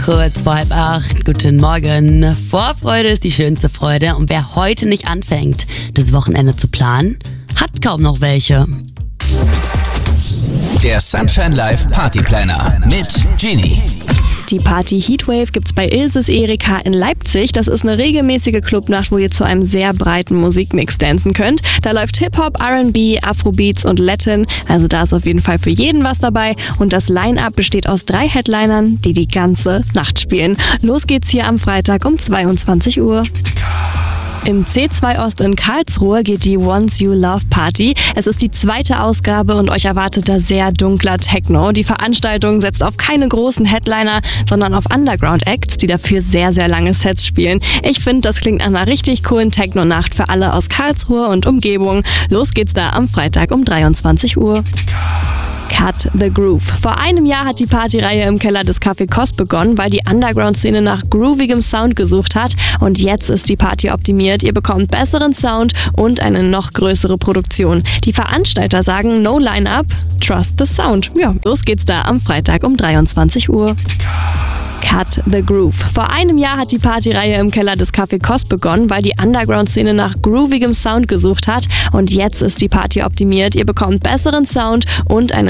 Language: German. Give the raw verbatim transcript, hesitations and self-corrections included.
Kurz vor halb acht, guten Morgen. Vorfreude ist die schönste Freude und wer heute nicht anfängt, das Wochenende zu planen, hat kaum noch welche. Der Sunshine Live Party Planner mit Genie. Die Party Heatwave gibt's bei Ilses Erika in Leipzig. Das ist eine regelmäßige Clubnacht, wo ihr zu einem sehr breiten Musikmix dancen könnt. Da läuft Hip-Hop, R and B, Afrobeats und Latin. Also da ist auf jeden Fall für jeden was dabei. Und das Line-Up besteht aus drei Headlinern, die die ganze Nacht spielen. Los geht's hier am Freitag um zweiundzwanzig Uhr. Im C zwei Ost in Karlsruhe geht die Once You Love Party. Es ist die zweite Ausgabe und euch erwartet da sehr dunkler Techno. Die Veranstaltung setzt auf keine großen Headliner, sondern auf Underground-Acts, die dafür sehr, sehr lange Sets spielen. Ich finde, das klingt nach einer richtig coolen Techno-Nacht für alle aus Karlsruhe und Umgebung. Los geht's da am Freitag um dreiundzwanzig Uhr. Cut the Groove. Vor einem Jahr hat die Partyreihe im Keller des Café Kost begonnen, weil die Underground-Szene nach groovigem Sound gesucht hat. Und jetzt ist die Party optimiert. Ihr bekommt besseren Sound und eine noch größere Produktion. Die Veranstalter sagen No Line-Up, Trust the Sound. Ja, los geht's da am Freitag um dreiundzwanzig Uhr. Cut the Groove. Vor einem Jahr hat die Partyreihe im Keller des Café Kost begonnen, weil die Underground-Szene nach groovigem Sound gesucht hat. Und jetzt ist die Party optimiert. Ihr bekommt besseren Sound und eine